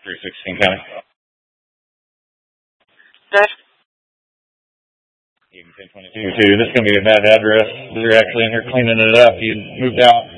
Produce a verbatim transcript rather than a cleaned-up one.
three sixteen County. Good. ten twenty-two, too. This is going to be a bad address. They're actually in here cleaning it up. You moved out.